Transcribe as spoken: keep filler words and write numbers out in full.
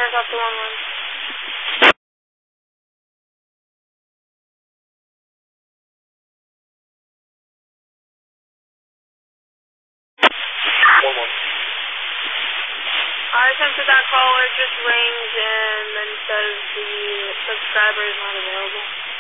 Sierra, talk to one one. one one. I attempted that call, it just rings and then says the subscriber is not available.